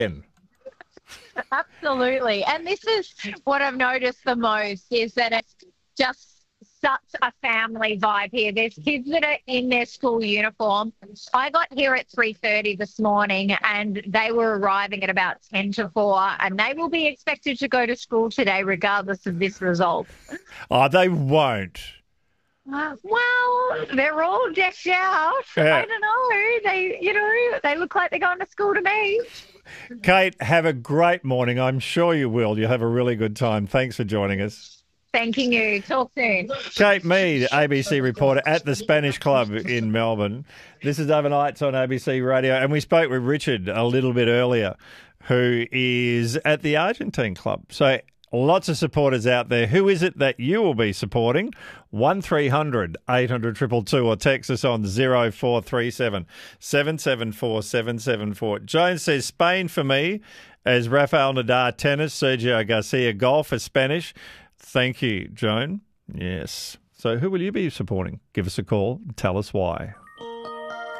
Absolutely. And this is what I've noticed the most is that it's just such a family vibe here. There's kids that are in their school uniform. I got here at 3:30 this morning and they were arriving at about 10 to 4 and they will be expected to go to school today regardless of this result. Oh, they won't. Well, they're all decked out. Yeah. I don't know. They look like they're going to school to me. Kate, have a great morning. I'm sure you will. You'll have a really good time. Thanks for joining us. Thanking you. Talk soon. Kate Mead, ABC reporter at the Spanish Club in Melbourne. This is Overnights on ABC Radio. And we spoke with Richard a little bit earlier, who is at the Argentine Club. So lots of supporters out there. Who is it that you will be supporting? 1300 800 222 or text us on 0437 774 774. Jones says Spain for me, as Rafael Nadal tennis, Sergio Garcia golf is Spanish. Thank you, Joan. Yes. So who will you be supporting? Give us a call and tell us why.